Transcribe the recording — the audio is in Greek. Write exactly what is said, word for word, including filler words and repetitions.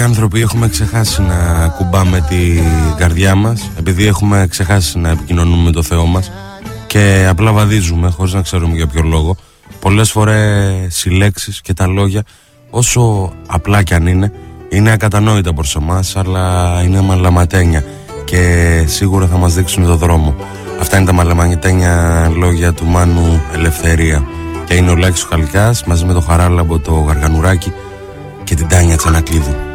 άνθρωποι έχουμε ξεχάσει να κουμπάμε την καρδιά μας, επειδή έχουμε ξεχάσει να επικοινωνούμε με το Θεό μας και απλά βαδίζουμε χωρίς να ξέρουμε για ποιο λόγο. Πολλές φορές οι λέξεις και τα λόγια, όσο απλά κι αν είναι, είναι ακατανόητα προς εμάς, αλλά είναι μαλαματένια και σίγουρα θα μας δείξουν το δρόμο. Αυτά είναι τα μαλαματένια λόγια του Μάνου Ελευθερία. Και είναι ο Λάκης ο Χαλκιάς μαζί με το Χαράλαμπο το Γαργανουράκι και την Τάνια Τσανακλείδου.